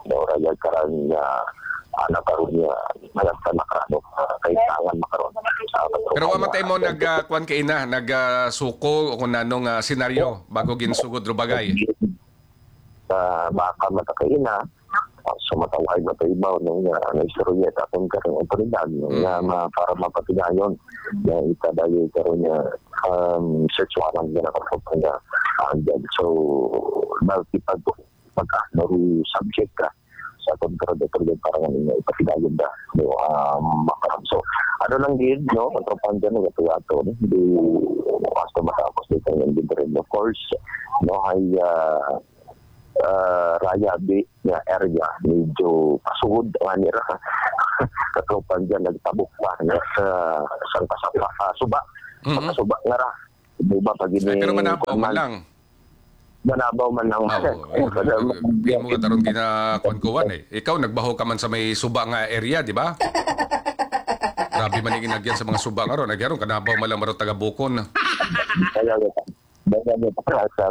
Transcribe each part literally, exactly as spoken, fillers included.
Daura yung karan niya anak karon niya malagtan makarano kailangan makaroon. Pero wa matay mo nag uh, kwan kay ina, nag uh, suko o kung nanong uh, senaryo bago ginsugod ro bagay. Uh, baka matakaina so matawag na ito ibaw nung uh, naistorya at akong karong otoridad mm. na ma, para mapatigayon na itadayo karon niya um, search warrant na nakapagpapang niya uh, so nalipag pagka-nari subject ka sa kontrol-kontrol para nga niya ipatigayon na no, um, makaram. So ano lang din, no, kontropan dyan ng ito-ato hindi basta matapos dito ng dinrin. Of course, no, ay uh, Uh, raya B nga area medyo pasugod nga nira katropan dyan nagtabok pa nga sa sang kasapa uh, suba mm-hmm. suba nga ra di ba pag ini pero manabaw man lang manabaw man lang hindi mo kataron ginakuan-kuan eh ikaw nagbaho ka man sa may suba nga area di ba grabe man yung inagyan sa mga suba nga ron nagyaron kanabaw man lang maro taga Bukon kaya kaya kaya sa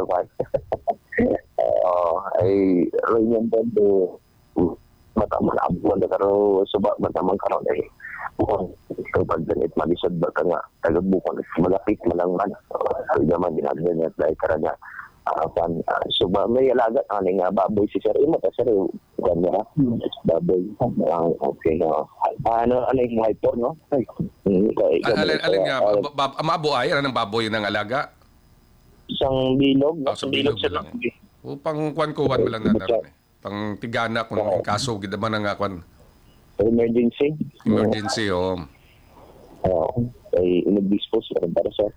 Uh, ay ranyan din do matamang abuan na karo suba matamang karon ay bukon so pag ganit malisod ba ka nga tagad bukon malapit malang man so naman ginagyan niya dahil karan niya uh, pan, uh, suba may alaga ani nga baboy si sir imo ta sir ganda baboy ang okay no ano ano yung hyper no ay alin alin nga mabuay ra ng baboy ng alaga isang bilog oh, sa bilog sa lang o pang kwan-kuwan mo lang na naroon eh. Pang tigana kung oh. kaso, gita man nga kwan. Emergency? Emergency, oo. Oo. Ay, inag-dispose na rin para sa...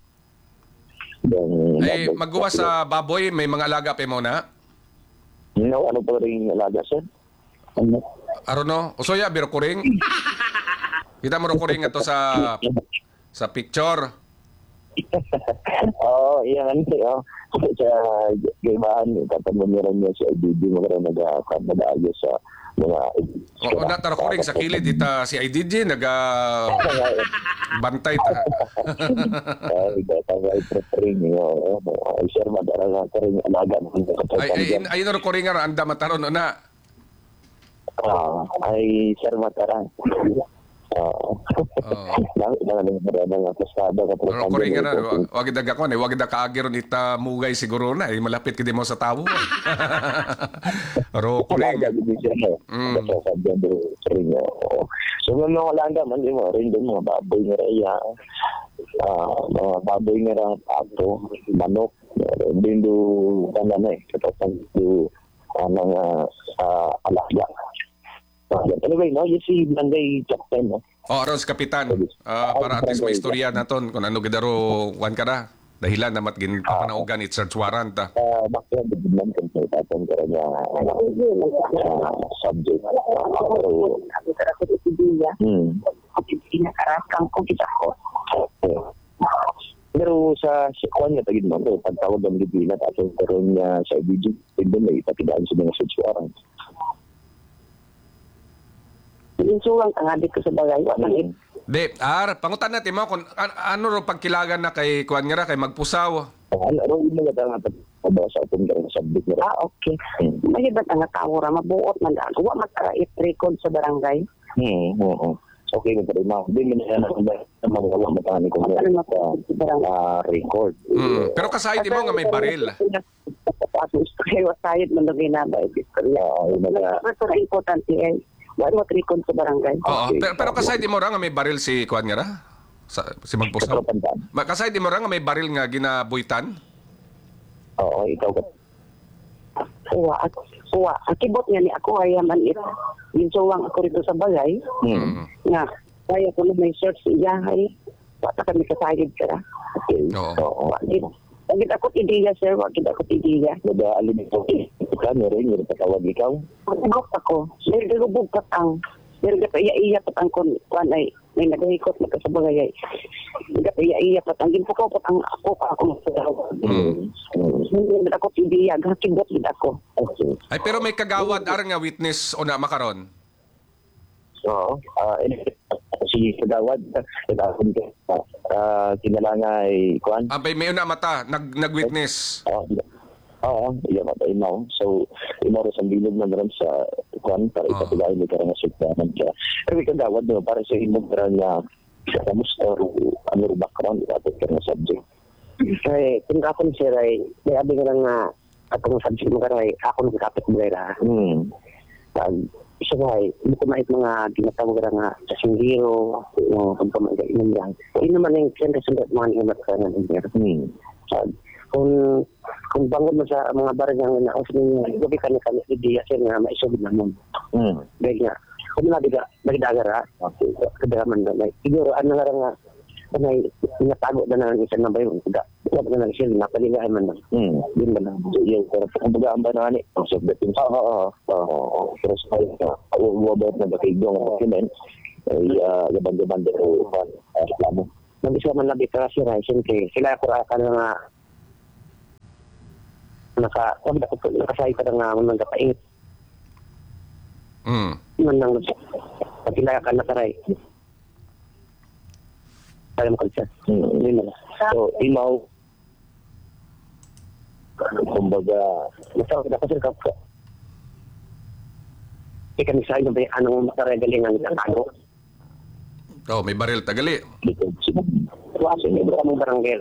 Ay, magawa sa baboy, may mga alaga pa mo na? No, ano pa rin alaga, sir? Ano? Arono? O soya, biro kuring? Kita mo rin kuring ito sa sa picture. Oo, oh, iyan ano, oh. Sa gaymaan, tatanong niya rin niya sa I D G, magkaroon nag-akad sa mga... Oo, natara ko rin sa kilid, ita si I D G, nag-bantay ta. Ay, tatangay preparing, ay, sir, madara nga ka rin alaga. Ay, ayun rin ko rin nga, anda mataron na. Ah, ay, sir, matara. Oo. Lang lang lang nga pasada ka pero kuring nga na wag daga ko eh wag daga kaagir ita mugay siguro na eh malapit kidi mo sa tawo pero kuring mm so mga wala nga man di mo rin din mga baboy nga iya ah mga baboy nga ang pato manok din do kanana eh katapang do mga alaga. Anyway, no, you see, Monday, Captain, no? Oh, Ros, Kapitan. Uh, para at least may istorya na ton kung ano gidaro wan ka na. Dahilan na matgin papanaugan it search warrant. Ah, uh, bakit bigyan kan sa tatong kara niya subject. Pero tara ko sa idea. Hmm. Kapit pinakarakang ko kita ko. Pero sa sikuan niya tagid mo, pagtawag ng Libina at yung karoon niya sa I D G, hindi may ipatidaan sa mga search warrant. Insuwang ang adik ko sa bagay. Wala De, ar, pangutan natin mo kung an ano ro pagkilagan na kay kuan nga kay magpusaw. Ano ro imo nga nga pabasa sa atong nga subject nga. Ah, okay. Mahibat ang tao ra mabuot man daan. Wa matara i-record sa barangay. Hmm, oo. Okay mo pero na di man na na magawa mo tani ko sa record. Hmm. Pero kasay di mo nga may baril. Paso kayo sayid man lagi na ba istorya. Pero importante ay wala trikon sa barangay. Oo, okay. pero, pero kasay di mo ra nga may baril si kuan nga ra? Sa, si Magpusaw. Kasay di mo ra nga may baril nga ginabuitan? Oo, ikaw ka. Uwa, uwa. Akibot nga ni ako ay man ito. Yung suwang ako rito sa bagay. Hmm. Nga, kaya ko na may search siya ay bata kami kasayid ka ra. Oo. Oo. Wag ako ideya, sir. Wag ako ideya. Wala alin ito. Ikaw, meron yung patawag ikaw? Matagok ako. Meron gulubog patang. Meron ka iya-iya patang kun. Kuan ay, may nagahikot na ka sa bagay ay. Meron ka iya-iya patang. Ginpukaw patang ako pa ako matagawag. Hmm. Meron ako ideya. Gakibot din ako. Ay, pero may kagawad ar nga witness o na makaron? Oo. Uh, si Kagawad, kagawad ka. Uh, kinala nga ay, kuan? Abay, may una mata, nag, nag-witness. Oo. Oo, iya na tayo now. So, imo rin sa bilog na rin sa kuan para Oo. ipatulay mo ka nga sugdanan ka. Pero ikaw dawad mo para sa imo ka nga sa kamusta o ano rin background ito ka nga subject. Kaya, kung ako ni Sir ay, may abi nga lang nga, atong subject mo karay, ako nung kapit mo ra. Hmm. Pag, isa nga ay, hindi ko mait mga ginatawag ra nga sa singgiro, o kung pamagay inom lang. Hindi naman yung siyempre sunod mga inumat ka ng singgiro. Hmm. Pag, kung kung bangon mo sa mga barang nga na os ninyo, gabi ka na kami ideya sir nga maisugod na mo. Hmm. Dahil nga, kung nabiga, nagdagara, kadalaman na, like, siguro, ano nga nga, kung may natago na ng isang na ba yun, kada, wala na lang siya, napaligaan man lang. Hmm. Yun ba lang. So, yung kung baga ang banaan eh, ang subdating sa oo, oo, pero sa kayo na, uwabot na bakigong document, ay gaban-gaban din o reklamo. Nag-isa man labi ka si Rai, siyempre, sila ako ka na nga, naka, wag na ko, nakasahi ka na nga, mga kapainit. Mm. Man lang, pag sila ka na karay. Kaya mo kalsa. Hmm. Yun na. So, imaw, kumbaga, Masarap ka na kasi ka. Ika ni Sai, ba anong makaragaling ang tago? Oh, may baril tagali. dito sa Kasi hindi ba mong barangay?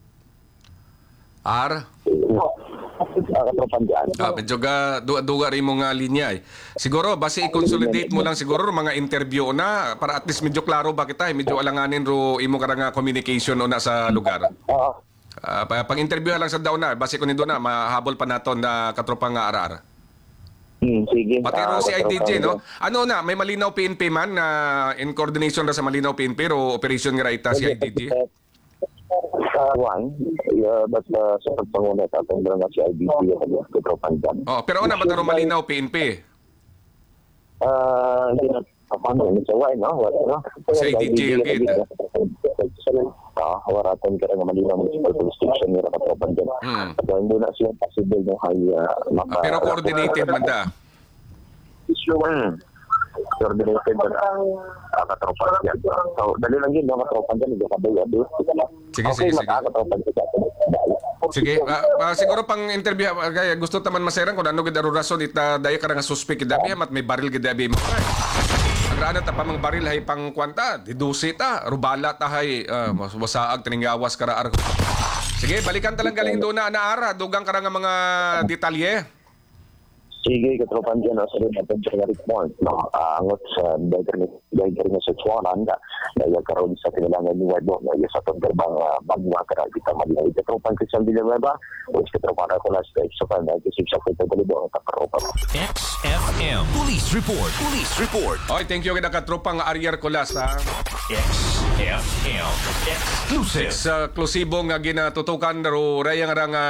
R. katropan dyan. Ah, medyo ga duga rin mo nga linya eh. Siguro base i-consolidate mo lang siguro mga interview na para at least medyo klaro ba kita eh. Medyo alanganin ro imo ka nga communication o na sa lugar. Oo. Ah, pa- pag-interview lang sa daw na base ko nindo na mahabol pa naton na katropang nga arar. Hmm, sige. Pati Ah, ro si I D J katropan no. Ano na may Malinaw P N P man na in coordination ra sa Malinaw P N P ro operation nga ra ita si I D J. Uh, one, yeah, but uh, sa pagpanguna sa atong nga si I D P yung katropan dyan. Oh, pero una magkaro Malinaw P N P. Ah, hindi na paano ni sa wine, no? Wala, no? Si I D J yung gid. Ah, waratan ka nga Manila Municipal Police Station nila katropan dyan. Hmm. At uh, hindi na siya possible no hay uh, maka... Ah, pero coordinated man da. Hmm. Coordinated na uh, katropan dyan. So, dali lang yun, no? Katropan dyan, hindi ka ba yun? Sige, sige, sige. Katropan dyan. Sige, ah, ah, siguro pang interview ah, kaya gusto taman maseran kung ano gid aro rason ita daya ka nga suspect gid abi mat may baril gid abi mo. Ang rana ta pa mang baril hay pang kwanta, didusi ta, rubala ta hay uh, wasaag tiningawas kara ar. Sige, balikan ta lang galing do na naara, dugang kara nga mga detalye. Sige, katropan dyan, no? Sa rin natin sa report, no? Uh, angot sa dahil dahil nga sa Chuanan, dahil karoon sa kanilangan ni Wado, na yung sa tundarbang uh, bagwa ka kita Manila. Katropan Christian Villanueva, o katropan ako na sa Exopan, dahil kasi sa kwento balibo, ang katropan. X F M Police Report. Police Report. Oy, thank you kita katropang Arier Colas ha. X F M Exclusive. Sa eksklusibo nga ginatutukan ro raya nga nga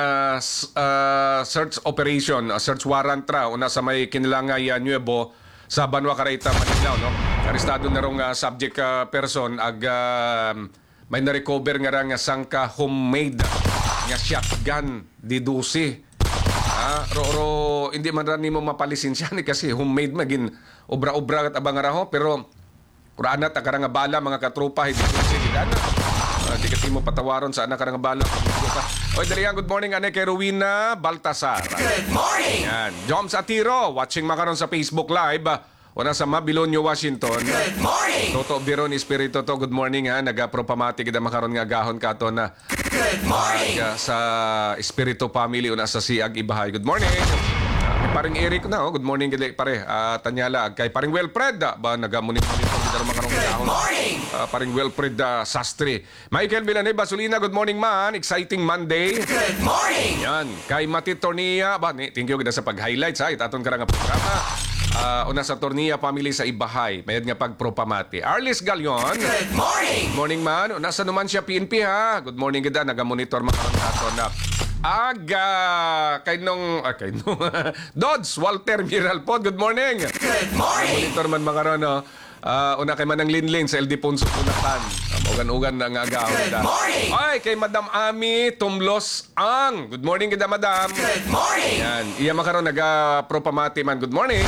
uh, search operation, uh, search warrant ra una sa may kinilangay uh, Nuevo sa Banwa Caraita, Manila no. Arestado na rong uh, subject uh, person ag uh, may na-recover nga ra nga sangka homemade nga shotgun didusi. Ah, ro, ro hindi man ra nimo mapalisensya ni kasi homemade magin obra-obra at abang raho pero kurana ta karang bala mga katropa hindi ko sige dana. Uh, di kasi mo patawaron sa anak karang bala. Oy, dali good morning ane kay Rowena Baltasar. Good morning. Yan, Joms Atiro watching makaron sa Facebook Live. Una sa Mabilonio, Washington. Good morning. Toto Biron Espiritu to, good morning ha. Nagapropamati kita makaron nga gahon kato na. Good morning. Ag, sa Espiritu Family una sa Siag Ibahay. Good morning. Uh, paring Eric na oh. Good morning gid pare. Uh, Tanyala ag kay paring Wilfred ah, ba nagamunit-munit kita makaron nga gahon. Good morning. Uh, paring Wilfred uh, Sastre. Michael Villanueva Basulina, good morning man. Exciting Monday. Good morning. Yan. Kay Mati Tornia, ba, ni, thank you kita sa pag-highlights ha. Itaton ka nga programa. Uh, una sa Tornia Family sa Ibahay. Mayad nga pagpropamati. Arlis Galion. Good morning. Morning man. Una sa naman siya P N P ha. Good morning kita. Naga-monitor makaroon nato na. Aga kay nung ah, kay nung Dodds Walter Miralpod. Good morning. Good morning. Monitor man makaroon no. Uh, una kay Manang Linlin sa Ildefonso Punatan. Ugan-ugan na nga agahon Good da. morning. Ay, kay Madam Ami Tumlos Ang. Good morning kita, Madam. Good morning. Yan. Iya makaroon naga-propamati man. Good morning.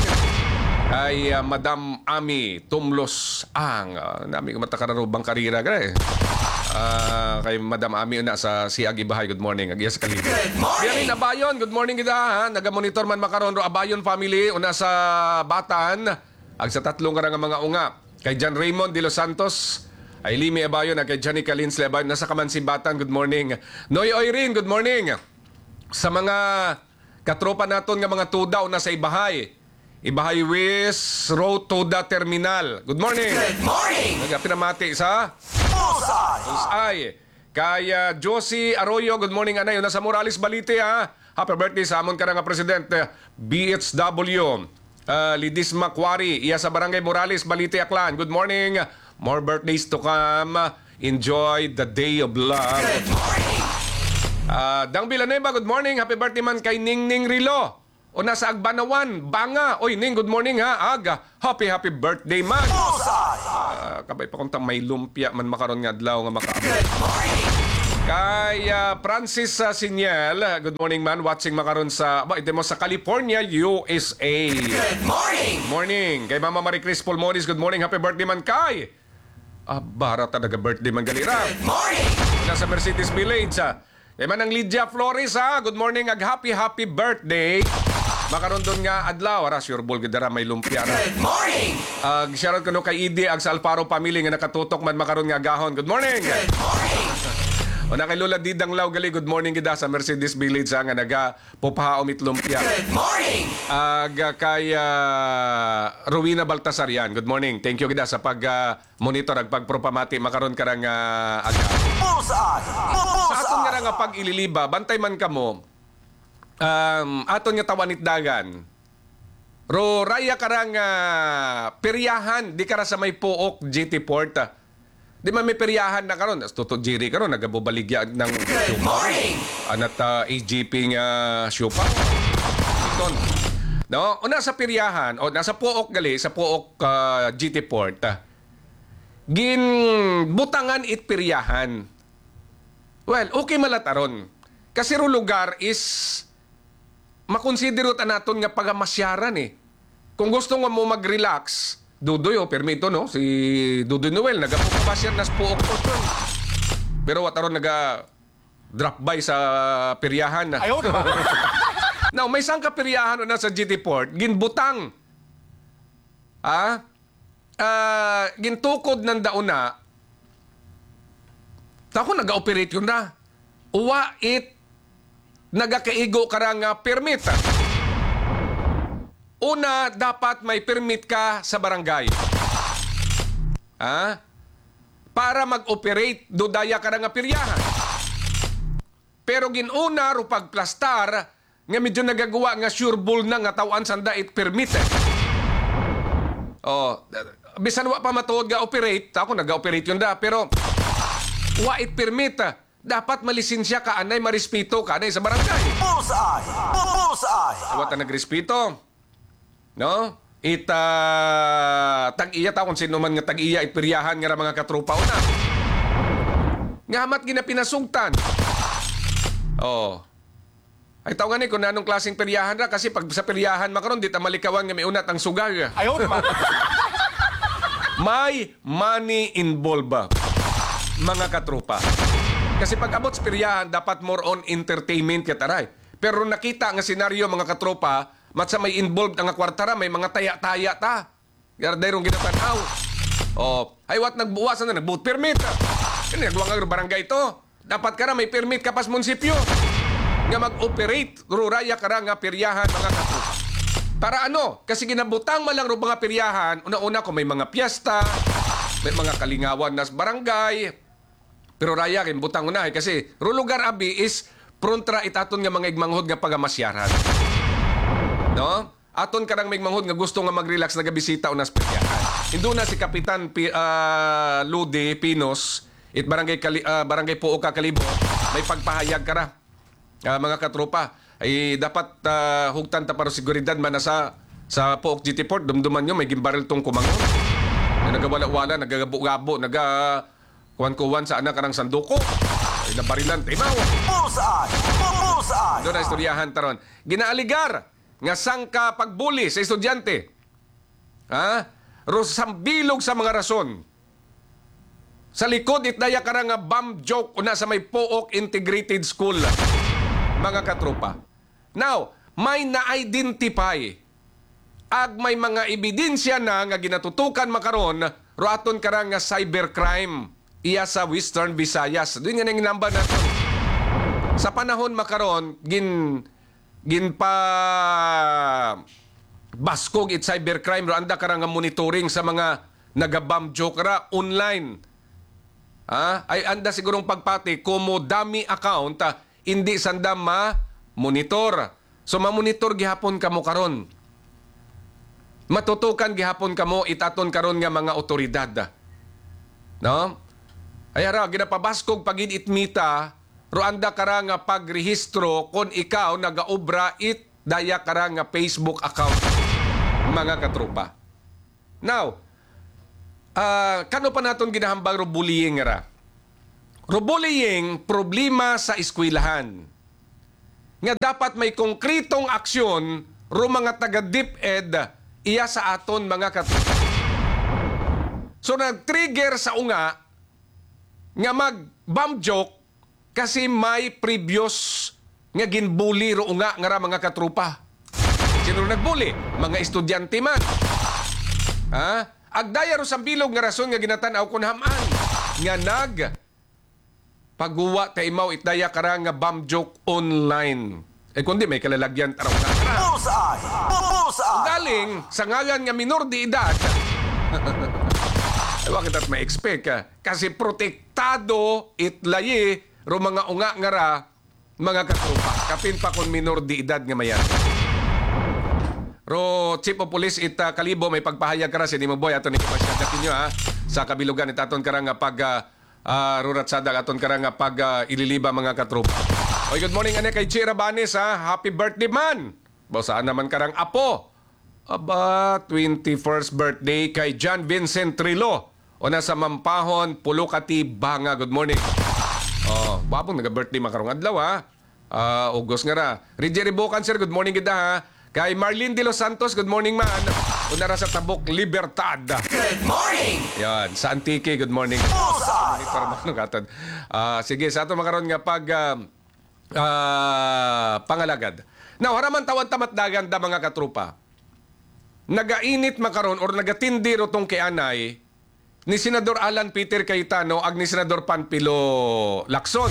Ay uh, Madam Ami Tumlos Ang. Uh, nami ko matakararubang karira ka eh. Ah, kay Madam Ami una sa Siag Ibahay. Good morning. Agiya sa Kalibo. Good morning. Yamin Abayon. Good morning kita ha. Naga-monitor man makaron ro Abayon family una sa Batan. Ag sa tatlong karang mga unga. Kay John Raymond de los Santos. Ay Limi Abayon na kay Johnny Calins Abayon nasa Kamansimbatan. Good morning. Noy Oirin. Good morning. Sa mga katropa naton nga mga tudaw na sa Ibahay. Ibahay West Road Toda Terminal. Good morning. Good morning. Nagapinamati sa Bullseye. Ay, kaya Josie Arroyo, good morning anay. Nasa Morales Balite ha. Happy birthday sa amon ka nga Presidente B H W. Uh, Lidis Macquarie, iya sa Barangay Morales Balite Aklan. Good morning. More birthdays to come. Enjoy the day of love. Good morning. Uh, Dang Villanueva, good morning. Happy birthday man kay Ning Ning Rilo. O nasa Agbanawan, Banga. Oy, Ning, good morning ha. Aga, happy happy birthday man. Bullseye. Uh, kabay pa kung tang may lumpia man makaroon nga adlaw nga makaabot. Good morning. Kay uh, Francis uh, Sinyal, uh, good morning man, watching makaroon sa, ba, ito mo sa California, U S A. Good morning. Morning. Kay Mama Marie Cris Pulmonis, good morning, happy birthday man kay. Ah, bara talaga birthday man galira. Good morning. Nasa Mercedes Village. Uh, kay Manang Lydia Flores, ha, good morning, ag happy happy birthday. Makaroon doon nga adlaw, ara sure ball gidara may lumpia ra. Good morning. Ag shoutout kuno kay Idi ag sa Alfaro family nga nakatutok man makaroon nga gahon. Good morning. Good morning. O na kay Lola Didang Law gali, good morning gida sa Mercedes Village ha, nga naga pupahaom itlumpia. Good morning. Ag kay uh, Rowena Baltasar yan. Good morning. Thank you gida sa pag uh, monitor ag pagpropamati makaroon ka nga uh, aga. Bullseye. Sa aton nga Bullseye. nga pag ililiba, bantay man kamo. Um, aton nga tawanit dagan. Ro raya karang uh, peryahan di kara sa may Pook G T Port. Uh. Di man may peryahan na karon. Tuto Jiri karon nagabubaligya ng Good morning. anat uh, A G P nga syupa. Iton. No, una sa peryahan o nasa Pook gali sa Pook uh, G T Port. Uh, gin butangan it peryahan. Well, okay malataron. Kasi ro lugar is makonsiderot naton nga pagamasyaran eh. Kung gusto nga mo mag-relax, Dudoy o permito no, si Dudoy Noel nagapupamasyan nas Pook po. Pero wataron naga drop by sa peryahan na. Ayun. Now, may isang kapiryahan na sa G T Port, ginbutang. Ah? Uh, gintukod ng dauna. Tako naga-operate yun na. Uwa it nagakaigo ka nga permit. Una, dapat may permit ka sa barangay. Ah? Para mag-operate, dodaya ka nga piryahan. Pero ginuna, rupag plastar, nga medyo nagagawa nga sure bull na nga tawan sanda it permit. Oh, bisan wa pa matuod nga operate, ako nag-operate yun da, pero wa it permit. Dapat malisensya ka, anay marispito ka, anay sa barangay. Bullseye. Bullseye. Wata nagrespeto. No? Ita tag-iya ta kung sino man nga tag-iya itpiryahan nga mga katropa una. Ngamat ginapinasungtan. Oh. Ay tao nga ni kung anong klaseng peryahan ra kasi pag sa peryahan makaron di ta malikawan nga may unat ang sugag. Ayun. May money involved mga katropa. Kasi pag abot sa peryahan dapat more on entertainment kataray. Pero nakita nga senaryo mga katropa matsa may involved ang kwartara, may mga taya-taya ta. Gardayrong ginatanaw. Oh, ay wat nagbuwasan na, nag-boot permit. Kaya nagawang nga barangay ito. Dapat ka na may permit ka pas munisipyo. Nga mag-operate, ruraya ka nga peryahan mga katropa. Para ano? Kasi ginabutang malang ro mga peryahan, una-una kung may mga piyesta, may mga kalingawan nas barangay. Pero raya kin butang unahay kasi ro lugar abi is prontra itaton nga mga igmanghod nga pagamasyaran. No? Aton karang may manghod nga gusto nga mag-relax nagabisita unas peryahan. Indo na si Kapitan P- uh, Ludi Pinos it barangay Kali, uh, barangay Pook Kalibo may pagpahayag kara. Uh, mga katropa ay dapat uh, hugtan ta para seguridad man na sa sa Pook G T Port dumduman nyo may gimbaril tong kumangon. Nagawala-wala, nagagabo-gabo, naga kuwan-kuwan sa anak karang sanduko. Ay nabarilan, timaw. Bullseye. Bullseye. Doon na istoryahan taron. Ginaaligar nga sangka pagbuli sa estudyante. Ha? Rosambilog sa mga rason. Sa likod, itdaya ka nga bomb joke una sa may Pook Integrated School, mga katropa. Now, may na-identify ag may mga ebidensya na nga ginatutukan makaron roaton karang nga cybercrime iya sa Western Visayas. Doon nga nang inamba natin. Sa panahon makaron, gin, gin pa baskog it cybercrime ro anda karang nga monitoring sa mga naga-bomb joke ra online. Ah, ay anda sigurong pagpati kumo dami account ah, hindi sanda ma-monitor. So ma-monitor gihapon kamo karon. Matutukan gihapon kamo itaton karon nga mga otoridad. No? Ay ara ginapabaskog pagid itmita ro anda kara nga pagrehistro kon ikaw nagaobra it daya kara nga Facebook account, mga katropa. Now, Uh, kano pa naton ginahambang ro bullying ra? Ro bullying, problema sa eskwelahan. Nga dapat may konkretong aksyon ro mga taga-DepEd iya sa aton mga katropa. So nag-trigger sa unga nga mag-bomb joke kasi may previous nga ginbully ro unga nga ra mga katropa. Sino nagbully? Mga estudyante man. Ha? Agdaya ro sa bilog nga rason nga ginatanaw kun haman nga nag pagguwa kay mao itdaya kara nga bomb joke online. Eh kundi may kalalagyan taraw na kara. Bullseye! Bullseye! Galing sa ngalan nga minor de edad. Eh bakit at ma-expect ka? Kasi protektado itlayi ro mga unga nga ra mga katropa. Kapin pa kon minor de edad nga mayan. Ro Chief of Police it uh, Kalibo may pagpahayag kara sa Nimo Boy aton ni kapasyada kinyo ha sa kabilugan itaton kara nga pag uh, uh, ruratsadag aton kara nga pag uh, ililiba mga katropa. Oy, good morning ane kay Chira Banes ha. Happy birthday man. Bosaan naman karang apo. Aba, twenty-first birthday kay John Vincent Trilo. O nasa Mampahon, Pulukati, Banga. Good morning. Oh, babong naga-birthday makarong adlaw ha. Uh, August nga ra. Rijeri Bocan sir, good morning kita ha. Kay Marlene De Los Santos, good morning man. Unara sa Tabok, Libertad. Good morning! Yan, sa Antique, good morning. Bullseye! Uh, sige, sa ato makaroon nga pag uh, uh, pangalagad. Now, haraman tawad tamat dagan da mga katrupa. Nagainit makaroon or nagatindi rotong kay anay ni Senador Alan Peter Cayetano ag ni Senador Panfilo Lacson.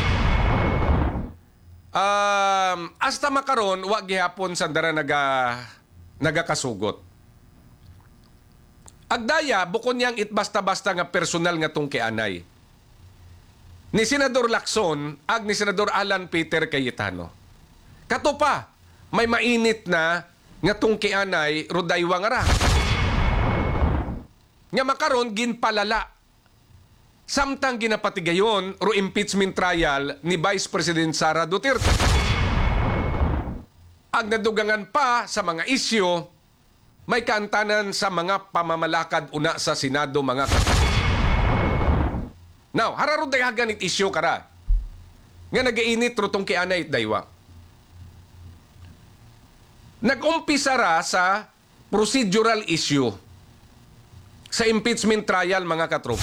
Um, hasta makaron wa gihapon sandara naga nagakasugot. Agdaya bukod niyang it basta-basta nga personal nga tong kianay. Ni Senador Lacson ag ni Senador Alan Peter Cayetano. Kato pa, may mainit na nga tong kianay rodaywa nga ra. Nga makaron ginpalala. Samtang ginapatigayon ro impeachment trial ni Vice President Sara Duterte. Ag nadugangan pa sa mga isyu, may kaantanan sa mga pamamalakad una sa Senado mga kapatid. Now, hararo dayagan it isyu kara. Nga nagainit ro tong kianay daywa. Nag-umpisa ra sa procedural issue sa impeachment trial mga katropa.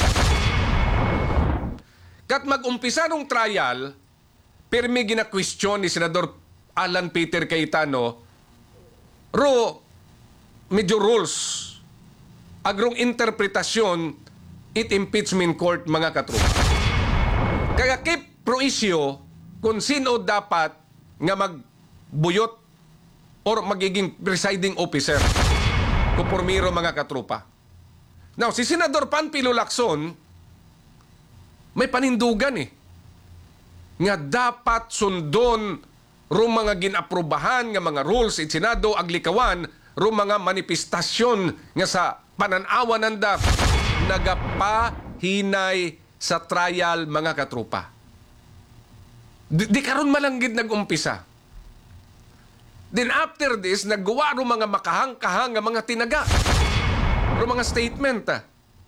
Kat mag-umpisa nung trial, pirmi gina-question ni Senador Alan Peter Cayetano, ro medyo rules, agrong interpretasyon it impeachment court mga katropa. Kaya keep pro issue kung sino dapat nga magbuyot or magiging presiding officer kupurmiro mga katropa. Now, si Senador Panfilo Lacson, may panindugan eh. Nga dapat sundon ro mga ginaprubahan nga mga rules it Senado aglikawan ro mga manifestasyon nga sa pananawan nanda nagapahinay sa trial mga katropa. Di, di karon malanggid nag-umpisa. Then after this, naggawa ro mga makahang-kahang nga mga tinaga. Ro mga statement ah.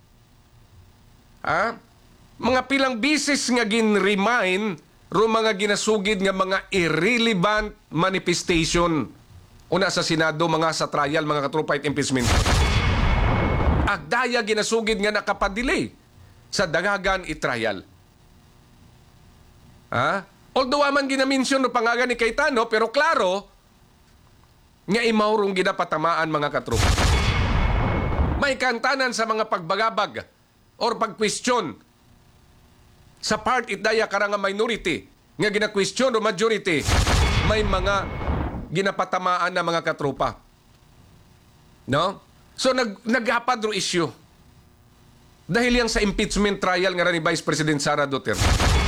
Ah? Mga pilang bisis nga gin-remind ro mga ginasugid nga mga irrelevant manifestation una sa Senado mga sa trial mga katropa it impeachment. Agdaya ginasugid nga nakapadelay sa dagagan i-trial. Ha? Although aman ginamention no pangagan ni Cayetano, pero klaro, nga imawrong ginapatamaan mga katrupa. May kantanan sa mga pagbagabag or pag-question sa part itdaya karang minority nga gina-question o majority, may mga ginapatamaan na mga katrupa. No? So nag naghapad ro issue. Dahil yan sa impeachment trial nga ni Vice President Sara Duterte.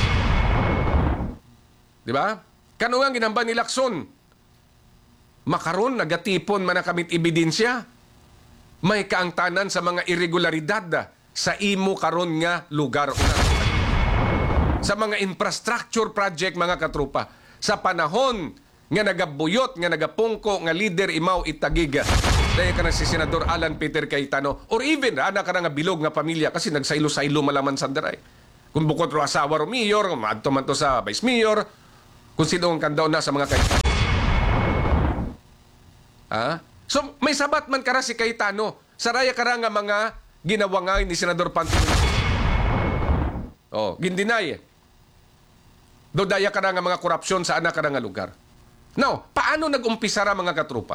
Di ba? Kano nga ginamba ni Lacson? Makaron nagatipon man na kamit ebidensya. May kaangtanan sa mga irregularidad sa imo karon nga lugar una. Sa mga infrastructure project mga katrupa. Sa panahon nga nagabuyot, nga nagapungko, nga leader imaw itagiga. Dahil ka na si Senador Alan Peter Cayetano. Or even, anak ka na nga bilog nga pamilya kasi nagsaylo-saylo malaman sandaray. Kung bukod ro asawa ro mayor, maadto man to sa vice mayor, kung sino ang kandaw na sa mga Cayetano. Ha? So, may sabat man kara si Cayetano. Saraya kara nga mga ginawangay ni Senador Pantin. Oh, gindinay. Do daya kara nga mga korupsyon sa anak kara nga lugar. Now, paano nag-umpisa ra mga katrupa?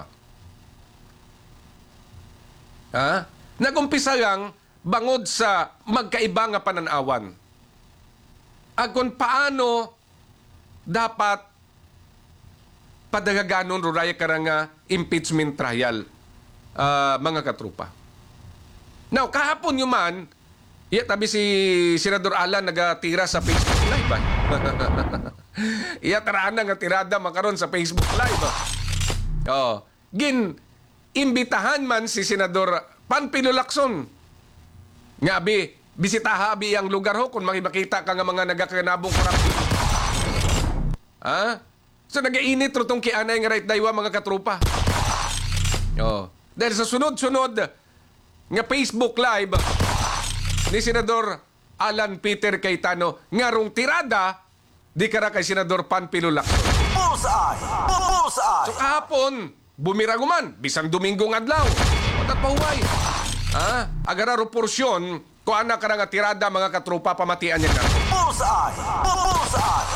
Ha? Nag-umpisa lang bangod sa magkaiba nga pananawan. At kung paano dapat padagaganon ruraya karanga impeachment trial, uh, mga katrupa. Now, kahapon yung man, iya tabi si Senador Alan nagatira sa Facebook Live. Ba? Iya taraan na nga tirada makaron sa Facebook Live. Oh, gin imbitahan man si Senador Panfilo Lacson. Nga bi, bisitaha bi ang lugar ho kung makikita ka nga mga nagakanabong korupsyon. Ha? So nag-iinit ro tong kianay nga right daywa mga katrupa. Oh, dahil sa sunod-sunod nga Facebook Live ni Senador Alan Peter Cayetano nga rong tirada di kara kay Senador Panfilo Lacson. Bullseye! Bullseye! So kahapon, bumiraguman, bisang Domingong adlaw. Watat pahuway. Ha? Agararo porsyon, kung anak ka nga tirada, mga katrupa, pamatian niya na. Bullseye! Bullseye!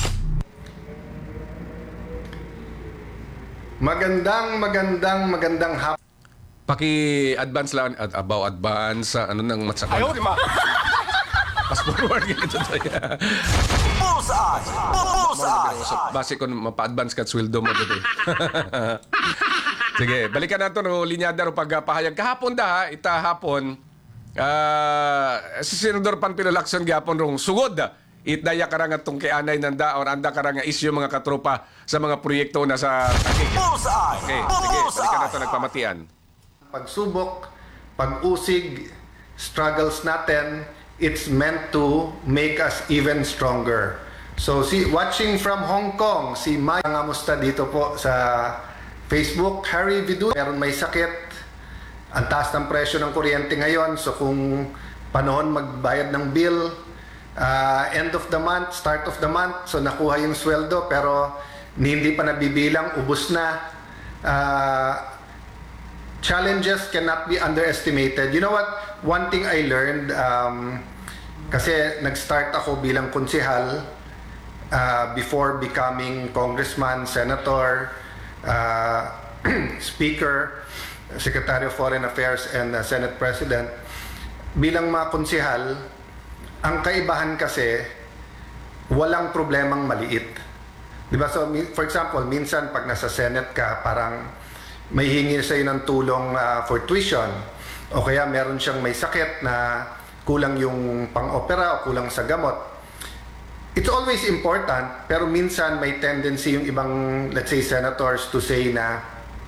Magandang, magandang, magandang hapon. Paki-advance lang, ad, abaw advance, sa ano nang matsakal. Ayaw, di ma! Pass forward ganito tayo. Bullseye! Bullseye! Base kung mapa-advance ka at sweldo mo today. Sige, balikan nato no linyada ro pagpahayag kahapon da ha, ita hapon. Uh, si Senador Panfilo Lacson gyapon rong sugod da. Itdaya karang atong kianay nanda or anda karang issue mga katropa sa mga proyekto na sa Taguig. Bullseye! Okay, sige, balikan nato nagpamatian. Pagsubok, pag-usig, struggles natin, it's meant to make us even stronger. So, si watching from Hong Kong, si Maya Ngamusta dito po sa Facebook, Harry Vidu, meron may sakit, ang taas ng presyo ng kuryente ngayon, so kung panahon magbayad ng bill, uh, end of the month, start of the month, so nakuha yung sweldo, pero hindi pa nabibilang, ubos na. Uh, challenges cannot be underestimated. You know what? One thing I learned, um, kasi nag-start ako bilang konsehal uh, before becoming congressman, senator, uh, speaker, secretary of foreign affairs, and uh, senate president. Bilang mga konsehal, ang kaibahan kasi, walang problemang maliit. Diba? So, for example, minsan pag nasa senate ka, parang may hingi sa'yo ng tulong uh, for tuition, o kaya meron siyang may sakit na kulang yung pang-opera o kulang sa gamot. It's always important, pero minsan may tendency yung ibang, let's say, senators to say na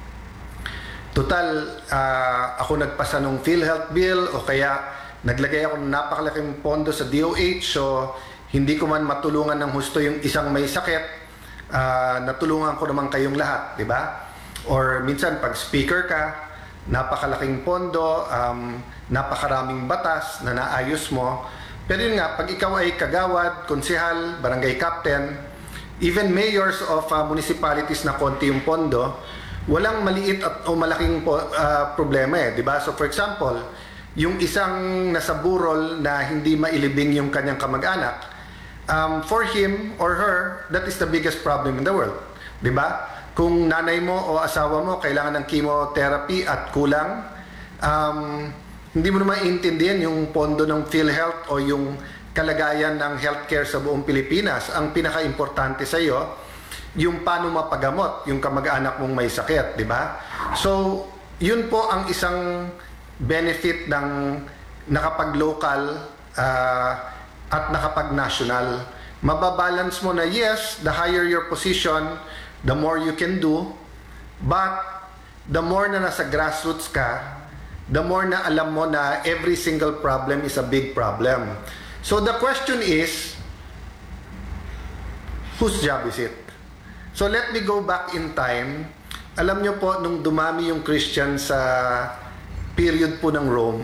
total, uh, ako nagpasa ng PhilHealth bill o kaya naglagay ako ng napakalaking pondo sa D O H, so hindi ko man matulungan ng husto yung isang may sakit, uh, natulungan ko naman kayong lahat, di ba? Or minsan pag speaker ka, napakalaking pondo, um, napakaraming batas na naayos mo. Pero yun nga, pag ikaw ay kagawad, konsehal, barangay captain, even mayors of uh, municipalities na konti yung pondo, walang maliit at o malaking po, uh, problema eh, di ba? So for example, yung isang nasa burol na hindi mailibing yung kanyang kamag-anak, um, for him or her, that is the biggest problem in the world. Di ba? Kung nanay mo o asawa mo kailangan ng chemotherapy at kulang, um, hindi mo naman intindihan yung pondo ng PhilHealth o yung kalagayan ng healthcare sa buong Pilipinas. Ang pinaka-importante sa iyo, yung paano mapagamot yung kamag-anak mong may sakit, di ba? So, yun po ang isang benefit ng nakapag-local uh, at nakapag-national. Mababalance mo na yes, the higher your position, the more you can do, but the more na nasa grassroots ka, the more na alam mo na every single problem is a big problem. So the question is, whose job is it? So let me go back in time. Alam nyo po, nung dumami yung Christian sa period po ng Rome,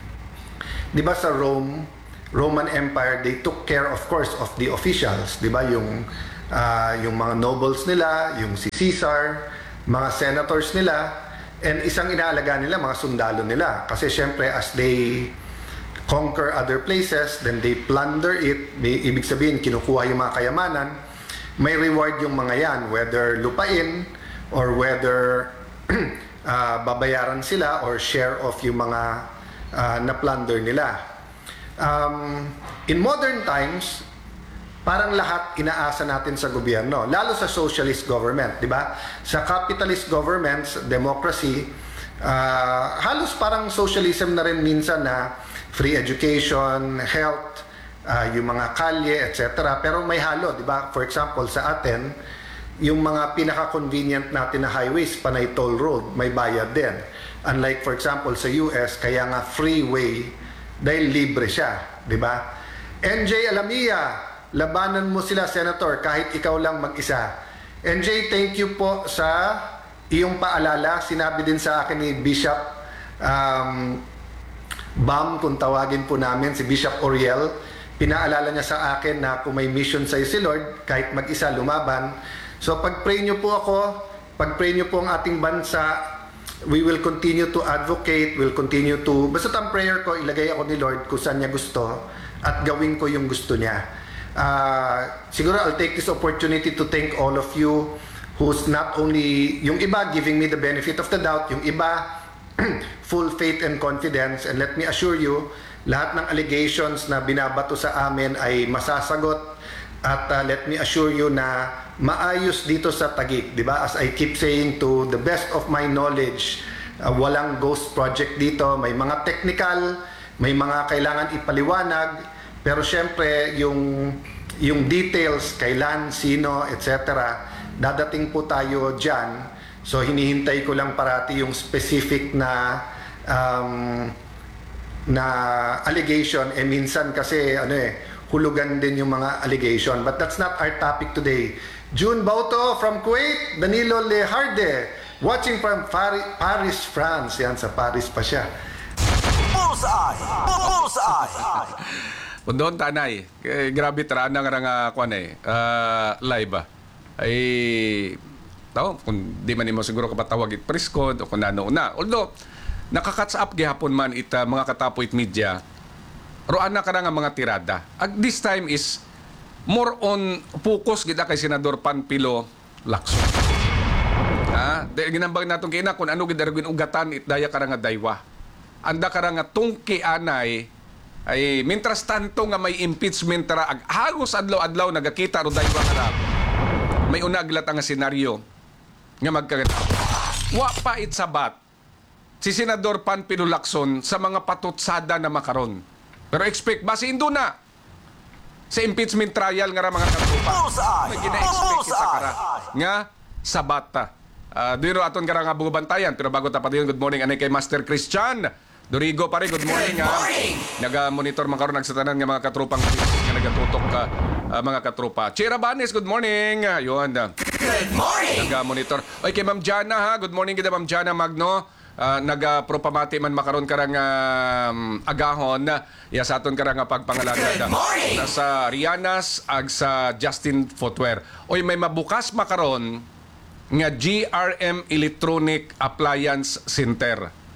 di ba sa Rome, Roman Empire, they took care of course of the officials, di ba? Yung, uh, yung mga nobles nila, yung si Caesar, mga senators nila, and isang inaalaga nila, mga sundalo nila. Kasi syempre as they conquer other places, then they plunder it, may, ibig sabihin kinukuha yung mga kayamanan, may reward yung mga yan, whether lupain, or whether uh, babayaran sila or share of yung mga uh, na-plunder nila. Um, in modern times, parang lahat inaasa natin sa gobyerno, lalo sa socialist government, di ba? Sa capitalist governments, democracy, uh, halos parang socialism na rin minsan na free education, health, uh, yung mga kalye, et cetera. Pero may halo, di ba? For example, sa atin, yung mga pinaka-convenient natin na highways, panay toll road, may bayad din. Unlike for example sa U S, kaya nga freeway dahil libre siya, di ba? N J Alamia, labanan mo sila, Senator, kahit ikaw lang mag-isa. N J, thank you po sa iyong paalala. Sinabi din sa akin ni Bishop um, Bam, kung tawagin po namin, si Bishop Oriel, pinaalala niya sa akin na kung may mission sa'yo si Lord, kahit mag-isa lumaban. So pag-pray niyo po ako, pag-pray niyo po ang ating bansa, we will continue to advocate, we'll continue to, basta ang prayer ko, ilagay ako ni Lord kung saan niya gusto at gawin ko yung gusto niya. Uh, siguro I'll take this opportunity to thank all of you who's not only, yung iba giving me the benefit of the doubt, yung iba full faith and confidence, and let me assure you, lahat ng allegations na binabato sa amin ay masasagot. At uh, let me assure you na maayos dito sa Taguig, di ba? As I keep saying, to the best of my knowledge, uh, walang ghost project dito. May mga technical, may mga kailangan ipaliwanag, pero syempre yung yung details, kailan, sino, et cetera, dadating po tayo diyan. So hinihintay ko lang parati yung specific na um, na allegation. Eh minsan kasi ano eh, hulugan din yung mga allegation. But that's not our topic today. June Bauto from Kuwait, Danilo Leharde, watching from Paris, France. Yan, sa Paris pa siya. Bullseye! Bullseye! Doon, tanay. Eh, grabe, tarana nga nga kwan eh. Uh, live ah. Ay, tao, kung di man mo siguro kapatawag it press code o kung ano na. Although, nakakats up gihapon man ita mga katapoit media, roan na ka na nga mga tirada. At this time is more on focus kita kay Senador Panpilo Lacson. Ha? Dahil ginambag natong kina kung ano gidaragin ugatan itdaya ka nga daywa. Anda ka nga tungki anay ay mintras tanto nga may impeachment tara ag hagos adlaw-adlaw nagakita ro daywa ka may una aglat nga senaryo nga magkagata. Wa pa itsabat si Senador Panpilo Lacson sa mga patutsada na makaron. Pero expect ba si Indo na sa impeachment trial nga ra mga katrupa. May gina-expect kita kara nga sa bata. Uh, Diro aton kara nga bubantayan. Pero bago tapat yun, good morning anay kay Master Christian Dorigo pare, good morning. Good morning. Naga-monitor man karon nagsatanan nga mga katrupang nga nagatutok ka uh, mga katrupa. Chira Banes, good morning. Ayun. Good morning. Naga-monitor. Oy kay Ma'am Jana ha. Good morning kita Ma'am Jana Magno. Uh, naga-propamati man makaron karang um, agahon ya sa aton karang pagpangalaga na sa Rianas ag sa Justin Footwear. Oy may mabukas makaron nga G R M Electronic Appliance Center.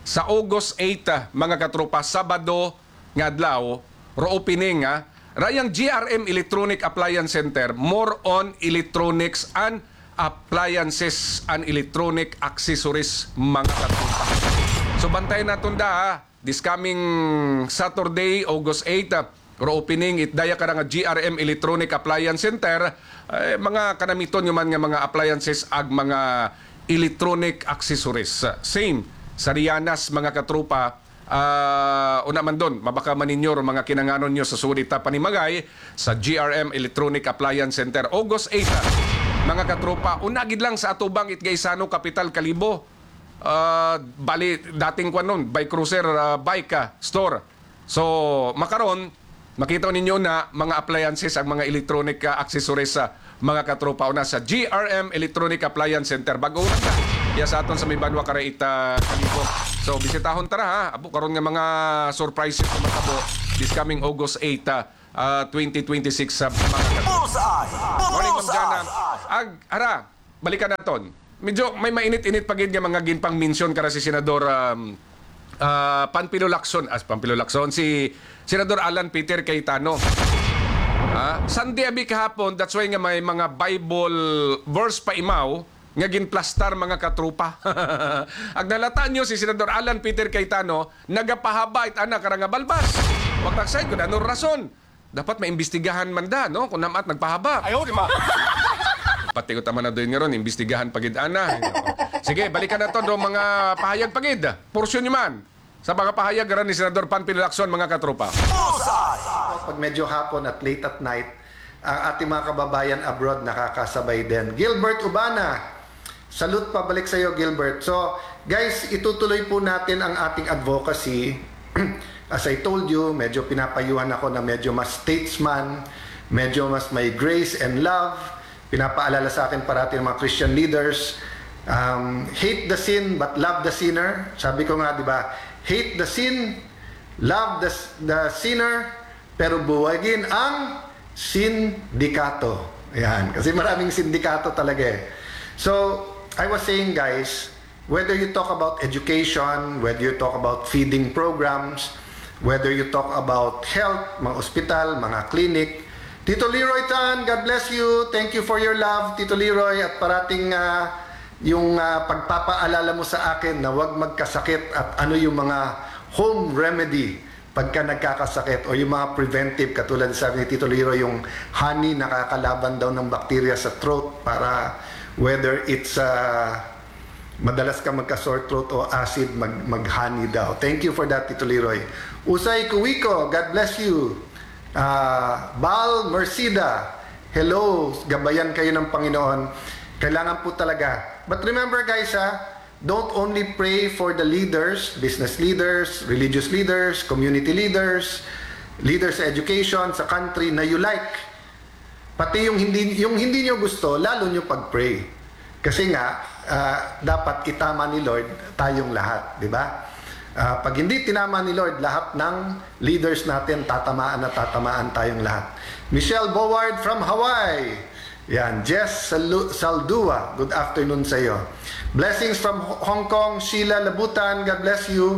sa August eight, ah, mga katropa, Sabado nga adlaw, ro opening nga, rayang G R M Electronic Appliance Center, more on electronics and appliances and electronic accessories, mga katropa. So bantayan natin da, ha? This coming Saturday, August eight, uh, opening it daya ka nga G R M Electronic Appliance Center, eh, mga kanamiton yung man nga mga appliances ag mga electronic accessories. Same sa Rianas, mga katropa. Uh, una man doon, mabaka man ninyo mga kinanganon nyo sa sudita panimagay sa G R M Electronic Appliance Center, August eight, uh, mga katropa. Unagid lang sa atubang Itgaysano, Capital, Kalibo. Uh, bali dating kwan nun, bike cruiser uh, bike uh, store. So makaron makita ninyo na mga appliances ang mga electronic uh, accessories sa uh, mga katropa una sa G R M Electronic Appliance Center. Bago na ya sa aton sa may Banwa Karaita, Kalibo. So bisitahon tara, ha. Abo karon nga mga surprises na matabo this coming August eight, uh, twenty twenty-six sa uh, mga katropa. Morning, Ma'am Jana. Ag ara balikan naton. Medyo may mainit-init pagid nga mga ginpang mention kara si Senador um, uh, Panfilo Lacson, as Panfilo Lacson, si Senador Alan Peter Cayetano. Ah, Sunday abi kahapon, that's why nga may mga Bible verse pa imaw nga ginplastar, mga katrupa. Ag nalataan nyo si Senador Alan Peter Cayetano nagapahaba it ana karang nga balbas. Wag tagsay kun ano rason. Dapat maimbestigahan man da, no, kung namat nagpahaba. Ayo di ma. Pati ko tama na doon nga ron, imbestigahan pagid ana. Sige, balikan na to do mga pahayag pagid. Porsyon nyo man sa mga pahayag ron ni Senador Panfilo Lacson, mga katropa. Pag medyo hapon at late at night, ang ating mga kababayan abroad nakakasabay din. Gilbert Ubana, salute pabalik sa iyo, Gilbert. So, guys, itutuloy po natin ang ating advocacy. As I told you, medyo pinapayuhan ako na medyo mas statesman, medyo mas may grace and love. Pinapaalala sa akin parati ng mga Christian leaders, um, hate the sin but love the sinner. Sabi ko nga, di ba, hate the sin, love the, the sinner, pero buwagin ang sindikato. Ayan, kasi maraming sindikato talaga eh. So, I was saying, guys, whether you talk about education, whether you talk about feeding programs, whether you talk about health, mga ospital, mga clinic, Tito Leroy Tan, God bless you. Thank you for your love, Tito Leroy. At parating uh, yung uh, pagpapaalala mo sa akin na huwag magkasakit at ano yung mga home remedy pagka nagkakasakit o yung mga preventive, katulad sabi ni Tito Leroy, yung honey nakakalaban daw ng bakterya sa throat para whether it's uh, madalas ka magka-sore throat o acid, mag, mag-honey daw. Thank you for that, Tito Leroy. Usay Kuwiko, God bless you. Uh, Bal Mercida, hello, gabayan kayo ng Panginoon. Kailangan po talaga. But remember, guys, ha, don't only pray for the leaders, business leaders, religious leaders, community leaders, leaders sa education, sa country na you like. Pati yung hindi, yung hindi nyo gusto, lalo nyo pag-pray. Kasi nga, uh, dapat itama ni Lord tayong lahat, di ba? Uh, pag hindi tinama ni Lord, lahat ng leaders natin, tatamaan na tatamaan tayong lahat. Michelle Boward from Hawaii. Yan, Jess Saldua, good afternoon sa iyo. Blessings from Hong Kong, Sheila Labutan, God bless you.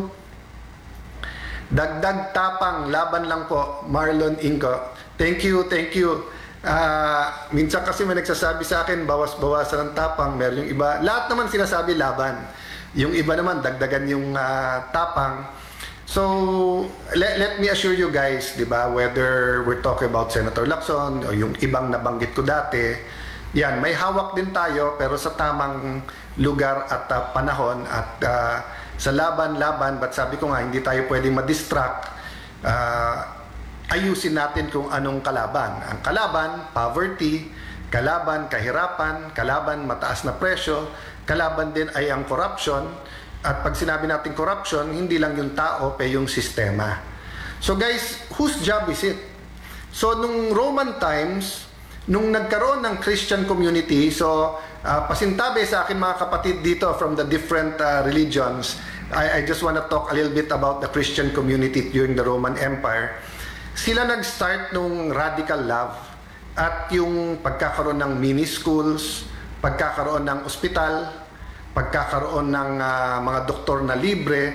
Dagdag tapang, laban lang po, Marlon Inco. Thank you, thank you. Uh, minsan kasi may nagsasabi sa akin, bawas-bawasan ng tapang, meron yung iba. Lahat naman sinasabi laban. Yung iba naman, dagdagan yung uh, tapang. So, let, let me assure you guys, di ba, whether we're talking about Senator Lacson o yung ibang nabanggit ko dati, yan, may hawak din tayo pero sa tamang lugar at uh, panahon at uh, sa laban-laban, but sabi ko nga, hindi tayo pwedeng madistract. Uh, ayusin natin kung anong kalaban. Ang kalaban, poverty, kalaban, kahirapan, kalaban, mataas na presyo, kalaban din ay ang corruption. At pag sinabi natin corruption, hindi lang yung tao, pe yung sistema. So guys, whose job is it? So nung Roman times, nung nagkaroon ng Christian community, so uh, pasintabi sa akin mga kapatid dito from the different uh, religions, I, I just want to talk a little bit about the Christian community during the Roman Empire. Sila nag-start nung radical love at yung pagkakaroon ng mini schools, pagkakaroon ng ospital, pagkakaroon ng uh, mga doktor na libre,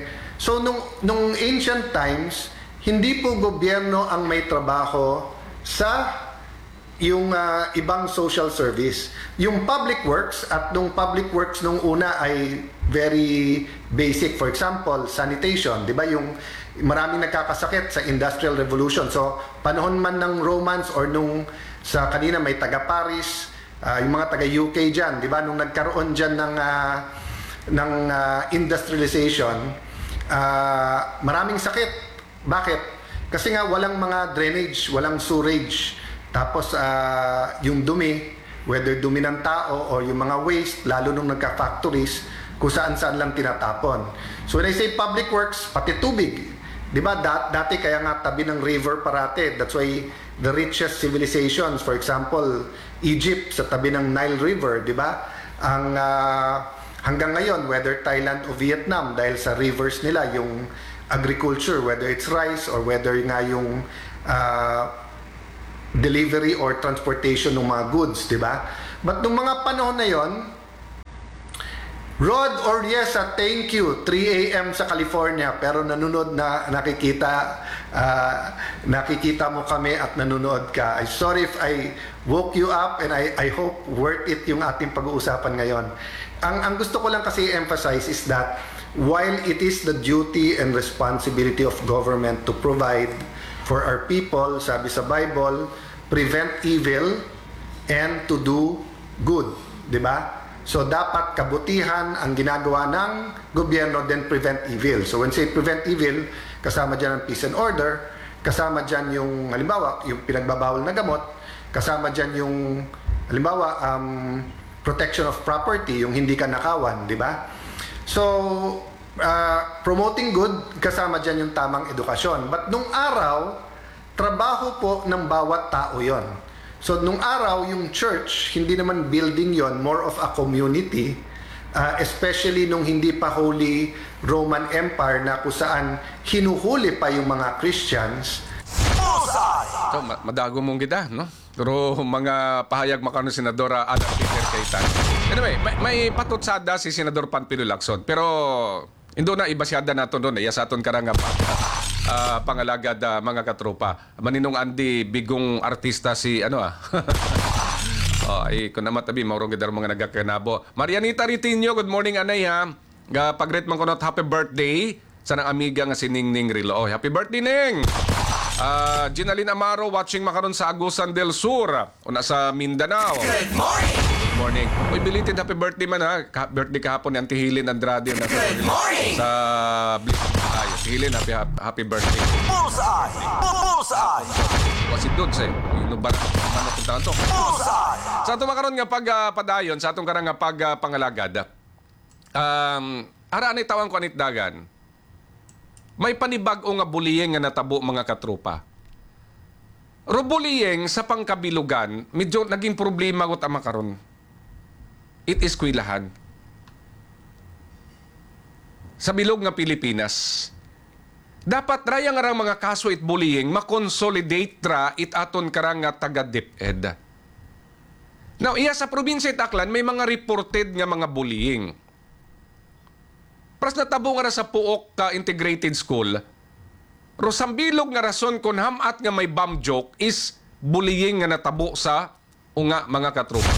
So nung, nung ancient times, hindi po gobyerno ang may trabaho sa yung uh, ibang social service. Yung public works, at nung public works nung una ay very basic. For example, sanitation, di ba? Yung maraming nagkakasakit sa Industrial Revolution. So, panahon man ng Romans or nung sa kanina may taga-Paris, uh, yung mga taga-U K dyan, di ba? Nung nagkaroon dyan ng, uh, ng uh, industrialization, uh, maraming sakit. Bakit? Kasi nga walang mga drainage, walang sewerage. Tapos uh, yung dumi, whether dumi ng tao o yung mga waste, lalo nung nagka-factories, kung saan-saan lang tinatapon. So when I say public works, pati tubig. Di ba? Dat- dati kaya nga tabi ng river parate. That's why the richest civilizations, for example, Egypt sa tabi ng Nile River, di ba? Ang uh, hanggang ngayon, whether Thailand o Vietnam, dahil sa rivers nila, yung agriculture, whether it's rice or whether nga yung uh, delivery or transportation ng mga goods, di ba? But nung mga panahon na yon, Rod Oriesa, thank you. three a m sa California, pero nanonood na nakikita uh, nakikita mo kami at nanonood ka. I'm sorry if I woke you up, and I, I hope worth it yung ating pag-uusapan ngayon. Ang, ang gusto ko lang kasi emphasize is that while it is the duty and responsibility of government to provide for our people, sabi sa Bible, prevent evil and to do good, di ba? So dapat kabutihan ang ginagawa ng gobyerno, then prevent evil. So when say prevent evil, kasama dyan ang peace and order, kasama dyan yung, halimbawa, yung pinagbabawal na gamot, kasama dyan yung, halimbawa, um, protection of property, yung hindi ka nakawan, di ba? So, uh, promoting good, kasama dyan yung tamang edukasyon. But nung araw, trabaho po ng bawat tao yon. So, nung araw, yung church, hindi naman building yon, more of a community, uh, especially nung hindi pa Holy Roman Empire na kung saan hinuhuli pa yung mga Christians. So, ma- madago mong kita, no? Pero mga pahayag makaroon ni Senadora Adam Peter Cayetano. Anyway, may, may patutsada si Senador Panfilo Lacson. Pero, indo na ibasyada nato doon. Iya sa aton karang pa. Uh, pangalagad uh, mga katropa. Maninong Andy, bigong artista si ano ah. Oh, ay kun naman tabi maurong gidar mga nagakanabo. Marianita Ritinho, good morning anay ha. Ga pagret man kunot happy birthday sa nang amiga nga si Ningning Rilo. Oh, happy birthday Ning. Uh, Ginaline Amaro watching makaron sa Agusan del Sur, una sa Mindanao. Good morning! Good morning. Uy, belated happy birthday man ha. Ka- birthday kahapon ni Auntie Hilin Andrade na Good morning! sa Bliss. Ay, Hilin, happy, happy birthday. Bullseye! Bullseye! Kasi doon sa ino ba man napuntahan to. Bullseye! Sa atong makaron nga pag uh, padayon, sa atong karang nga pag uh, pangalagad. Um, ara ni tawang ko anit dagan. May panibag-o nga bullying nga natabo mga katropa. Ro bullying sa pangkabilugan, medyo naging problema ko tama karon. It is kwilahan. Sa bilog nga Pilipinas, dapat raya nga rang mga kaso it bullying makonsolidate ra it aton karang nga taga-DepEd. Now, iya sa probinsya Aklan may mga reported nga mga bullying. Pras natabo nga ra sa Puok ka Integrated School, rosambilog nga rason kung hamat nga may bomb joke is bullying nga natabo sa unga mga katropa.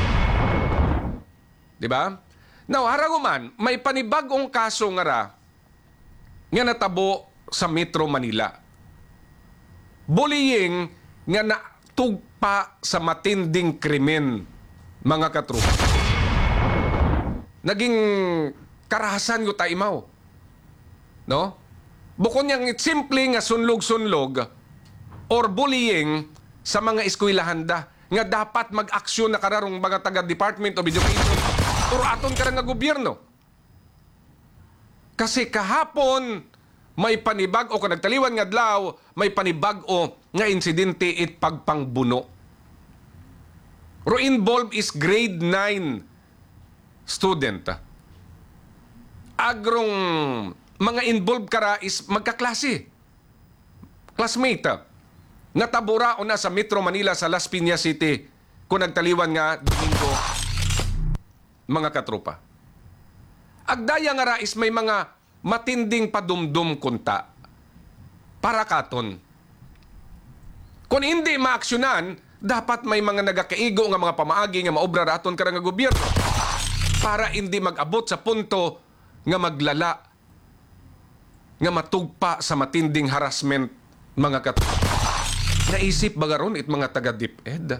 Di ba? Now, haraguman, may panibagong kaso nga ra nga natabo sa Metro Manila. Bullying nga natugpa sa matinding krimen mga katropa. Naging karahasan ko taimaw. No? Bukod niyang simple nga sunlog-sunlog or bullying sa mga eskwelahan da nga dapat mag-aksyon na kararong mga taga-Department of Education or aton karang nga gobyerno. Kasi kahapon may panibag o kung nagtaliwan nga adlaw, may panibag o nga insidente it pagpangbuno. Ro involved is grade nine student. Agrong mga involved kara is magkaklase. Classmate. Natabura o na sa Metro Manila sa Las Piñas City kung nagtaliwan nga Domingo mga katropa. Agdaya nga ra is may mga matinding padumdum kunta para katon. Kung hindi maaksyonan, dapat may mga nagakaigo nga mga pamaagi nga maobra raton karang nga gobyerno para hindi mag-abot sa punto nga maglala, nga matugpa sa matinding harassment mga kat... Naisip ba garon it mga taga-DepEd?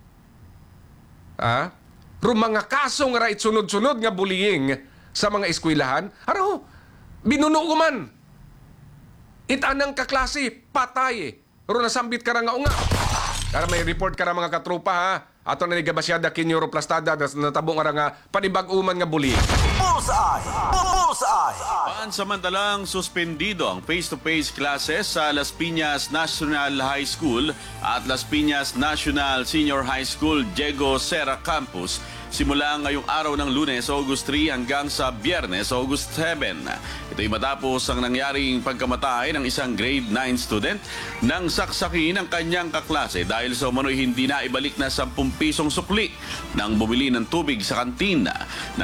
Ah? Ro mga kaso nga right sunod-sunod nga bullying sa mga eskwelahan, aro, binuno ko man. Itanang kaklase, patay. Ro nasambit ka nga unga. Kaya may report ka mga katropa ha. Ato na nigabasyada kinyoro plastada das natabo nga nga panibag-uman nga bullying. Bullseye! Bullseye! Pansamantalang suspendido ang face-to-face classes sa Las Piñas National High School at Las Piñas National Senior High School Diego Serra Campus simula ngayong araw ng Lunes, August three hanggang sa Biyernes, August seven. Ito'y matapos ang nangyaring pagkamatay ng isang grade nine student nang saksakin ng kanyang kaklase dahil sa umano'y hindi na ibalik na sampung pisong sukli nang bumili ng tubig sa kantina.